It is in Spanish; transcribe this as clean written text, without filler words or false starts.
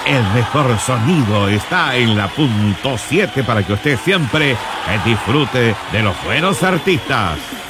El mejor sonido está en la punto 7 para que usted siempre disfrute de los buenos artistas.